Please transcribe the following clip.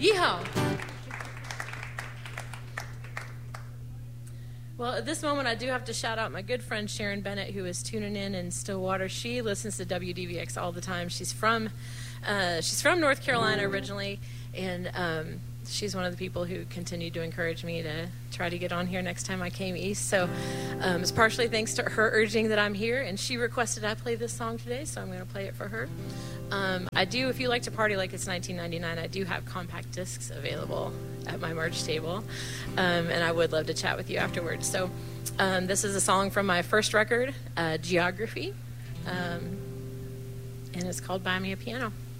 Yeehaw! Well, at this moment, I do have to shout out my good friend Sharon Bennett, who is tuning in Stillwater. She listens to WDVX all the time. She's from North Carolina originally, and she's one of the people who continued to encourage me to try to get on here next time I came east. So it's partially thanks to her urging that I'm here, and she requested I play this song today, so I'm going to play it for her. I do, if you like to party like it's 1999, I do have compact discs available at my merch table, and I would love to chat with you afterwards. So this is a song from my first record, Geography, and it's called Buy Me a Piano.